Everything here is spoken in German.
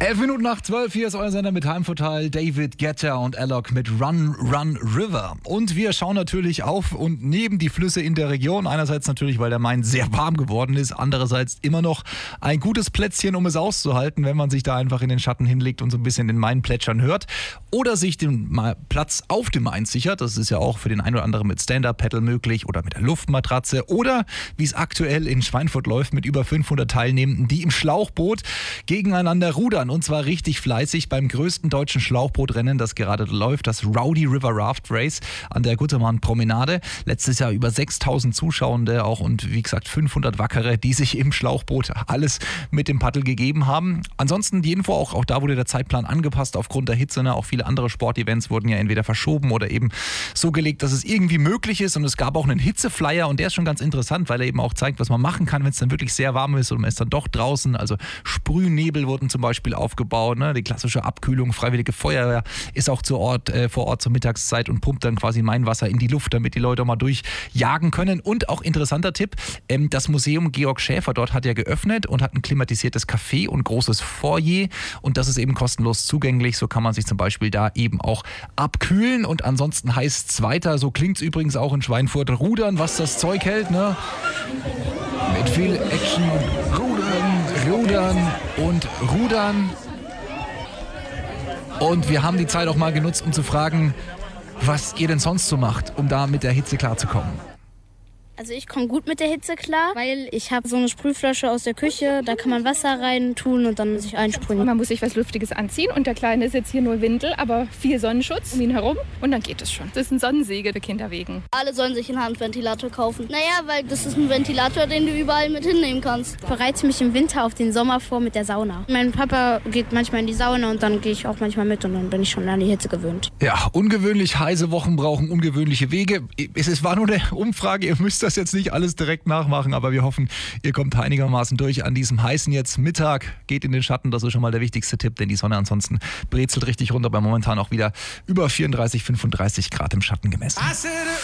11 Minuten nach 12, hier ist euer Sender mit Heimvorteil, David Guetta und Alok mit Run, Run, River. Und wir schauen natürlich auf und neben die Flüsse in der Region. Einerseits natürlich, weil der Main sehr warm geworden ist. Andererseits immer noch ein gutes Plätzchen, um es auszuhalten, wenn man sich da einfach in den Schatten hinlegt und so ein bisschen den Main plätschern hört. Oder sich den Platz auf dem Main sichert. Das ist ja auch für den einen oder anderen mit Stand-Up-Paddle möglich oder mit der Luftmatratze. Oder wie es aktuell in Schweinfurt läuft mit über 500 Teilnehmenden, die im Schlauchboot gegeneinander rudern. Und zwar richtig fleißig beim größten deutschen Schlauchbootrennen, das gerade läuft, das Rowdy River Raft Race an der Guttermann Promenade. Letztes Jahr über 6000 Zuschauende auch und wie gesagt 500 Wackere, die sich im Schlauchboot alles mit dem Paddel gegeben haben. Ansonsten die Info, auch da wurde der Zeitplan angepasst aufgrund der Hitze. Auch viele andere Sportevents wurden ja entweder verschoben oder eben so gelegt, dass es irgendwie möglich ist. Und es gab auch einen Hitzeflyer und der ist schon ganz interessant, weil er eben auch zeigt, was man machen kann, wenn es dann wirklich sehr warm ist und man ist dann doch draußen. Also Sprühnebel wurden zum Beispiel aufgebaut, die klassische Abkühlung, Freiwillige Feuerwehr ist auch vor Ort zur Mittagszeit und pumpt dann quasi Mainwasser in die Luft, damit die Leute mal durchjagen können. Und auch interessanter Tipp, das Museum Georg Schäfer dort hat ja geöffnet und hat ein klimatisiertes Café und großes Foyer und das ist eben kostenlos zugänglich. So kann man sich zum Beispiel da eben auch abkühlen und ansonsten heißt es weiter, so klingt es übrigens auch in Schweinfurt, rudern, was das Zeug hält, mit viel Action, rudern und rudern. Und wir haben die Zeit auch mal genutzt, um zu fragen, was ihr denn sonst so macht, um da mit der Hitze klarzukommen. Also ich komme gut mit der Hitze klar, weil ich habe so eine Sprühflasche aus der Küche, da kann man Wasser rein tun und dann sich einsprühen. Man muss sich was Luftiges anziehen und der Kleine ist jetzt hier nur Windel, aber viel Sonnenschutz um ihn herum und dann geht es schon. Das ist ein Sonnensegel für Kinderwegen. Alle sollen sich einen Handventilator kaufen. Naja, weil das ist ein Ventilator, den du überall mit hinnehmen kannst. Ich bereite mich im Winter auf den Sommer vor mit der Sauna. Mein Papa geht manchmal in die Sauna und dann gehe ich auch manchmal mit und dann bin ich schon an die Hitze gewöhnt. Ja, ungewöhnlich heiße Wochen brauchen ungewöhnliche Wege. Es war nur eine Umfrage, ihr müsst das jetzt nicht alles direkt nachmachen, aber wir hoffen, ihr kommt einigermaßen durch an diesem heißen jetzt Mittag. Geht in den Schatten, das ist schon mal der wichtigste Tipp, denn die Sonne ansonsten brezelt richtig runter, bei momentan auch wieder über 34, 35 Grad im Schatten gemessen.